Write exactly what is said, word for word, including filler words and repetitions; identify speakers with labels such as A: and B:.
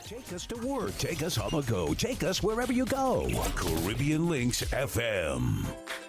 A: Take us to work. Take us on the go. Take us wherever you go. Caribbean Links F M.